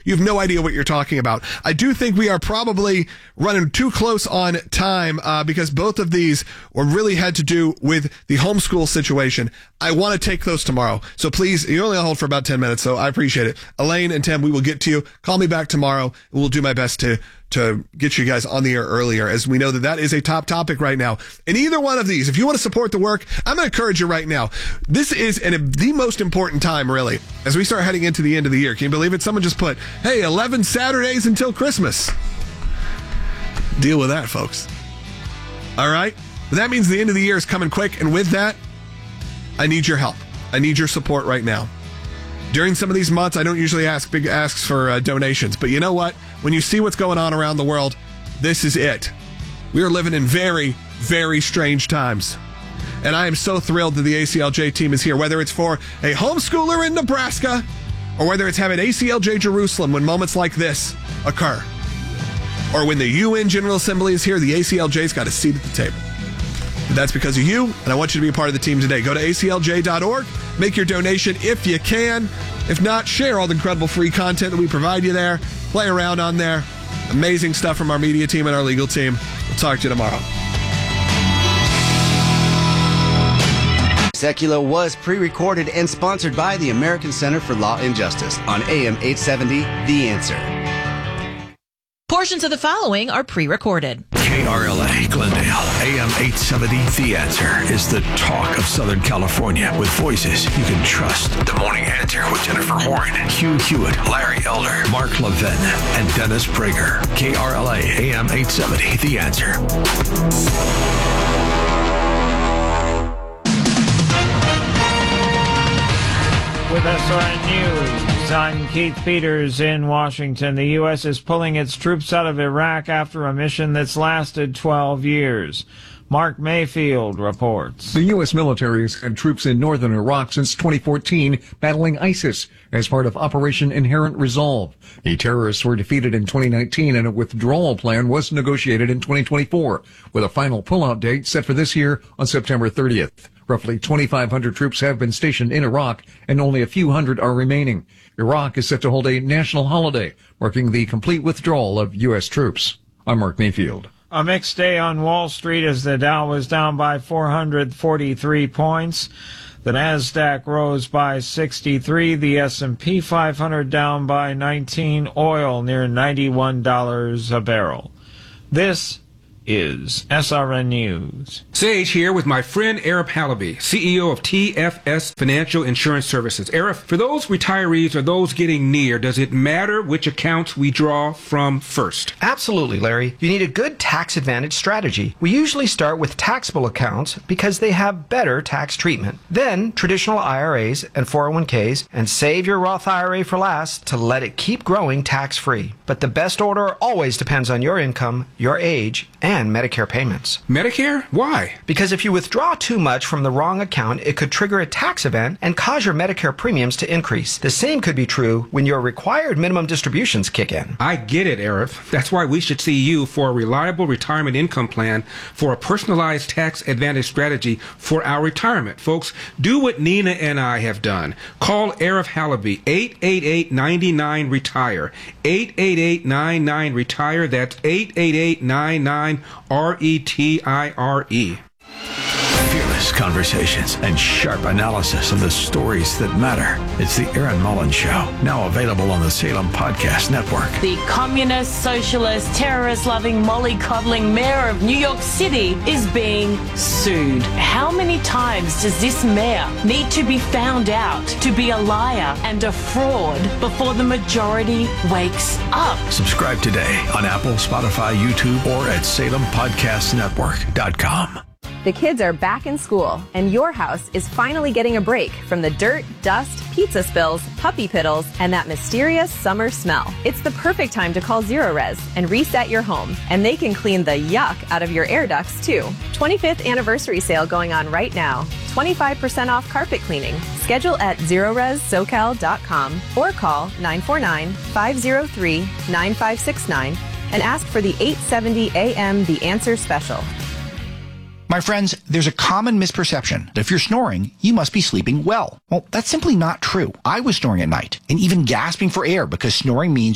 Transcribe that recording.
you have no idea what you're talking about. I do think we are probably running too close on time because both of these were really had to do with the homeschool situation. I want to take those tomorrow. So please, you only hold for about 10 minutes, so I appreciate it. Elaine and Tim, we will get to you. Call me back tomorrow, and we'll do my best to get you guys on the air earlier, as we know that is a top topic right now. And either one of these, if you want to support the work, I'm going to encourage you right now. This is the most important time, really, as we start heading into the end of the year. Can you believe it? Someone just put, hey, 11 Saturdays until Christmas. Deal with that, folks. All right? But that means the end of the year is coming quick, and with that, I need your help. I need your support right now. During some of these months, I don't usually ask big asks for donations, but you know what? When you see what's going on around the world, this is it. We are living in very, very strange times. And I am so thrilled that the ACLJ team is here, whether it's for a homeschooler in Nebraska or whether it's having ACLJ Jerusalem when moments like this occur. Or when the UN General Assembly is here, the ACLJ's got a seat at the table. That's because of you, and I want you to be a part of the team today. Go to aclj.org, make your donation if you can. If not, share all the incredible free content that we provide you there. Play around on there. Amazing stuff from our media team and our legal team. We'll talk to you tomorrow. Secular was pre-recorded and sponsored by the American Center for Law and Justice on AM 870, The Answer. Portions of the following are pre-recorded. KRLA Glendale, AM 870, The Answer is the talk of Southern California with voices you can trust. The Morning Answer with Jennifer Horn, Hugh Hewitt, Larry Elder, Mark Levin, and Dennis Prager. KRLA, AM 870, The Answer. With SRN News, I'm Keith Peters in Washington. The U.S. is pulling its troops out of Iraq after a mission that's lasted 12 years. Mark Mayfield reports. The U.S. military has had troops in northern Iraq since 2014 battling ISIS as part of Operation Inherent Resolve. The terrorists were defeated in 2019 and a withdrawal plan was negotiated in 2024 with a final pullout date set for this year on September 30th. Roughly 2,500 troops have been stationed in Iraq, and only a few hundred are remaining. Iraq is set to hold a national holiday, marking the complete withdrawal of U.S. troops. I'm Mark Mayfield. A mixed day on Wall Street as the Dow was down by 443 points. The Nasdaq rose by 63. The S&P 500 down by 19. Oil near $91 a barrel. This is SRN News. Sage here with my friend Arif Halaby, CEO of TFS Financial Insurance Services. Arif, for those retirees or those getting near, does it matter which accounts we draw from first? Absolutely, Larry. You need a good tax advantage strategy. We usually start with taxable accounts because they have better tax treatment. Then traditional IRAs and 401ks, and save your Roth IRA for last to let it keep growing tax-free. But the best order always depends on your income, your age, and Medicare payments. Medicare? Why? Because if you withdraw too much from the wrong account, it could trigger a tax event and cause your Medicare premiums to increase. The same could be true when your required minimum distributions kick in. I get it, Arif. That's why we should see you for a reliable retirement income plan for a personalized tax advantage strategy for our retirement. Folks, do what Nina and I have done. Call Arif Halaby, 888-99-RETIRE. 888-99-RETIRE. That's 888-99-RETIRE. Fearless conversations and sharp analysis of the stories that matter. It's the Aaron Mullins Show, now available on the Salem Podcast Network. The communist, socialist, terrorist-loving, mollycoddling mayor of New York City is being sued. How many times does this mayor need to be found out to be a liar and a fraud before the majority wakes up? Subscribe today on Apple, Spotify, YouTube, or at SalemPodcastNetwork.com. The kids are back in school, and your house is finally getting a break from the dirt, dust, pizza spills, puppy piddles, and that mysterious summer smell. It's the perfect time to call Zerorez and reset your home, and they can clean the yuck out of your air ducts, too. 25th anniversary sale going on right now. 25% off carpet cleaning. Schedule at ZerorezSocal.com or call 949-503-9569 and ask for the 870 AM The Answer Special. My friends, there's a common misperception that if you're snoring, you must be sleeping well. Well, that's simply not true. I was snoring at night and even gasping for air because snoring means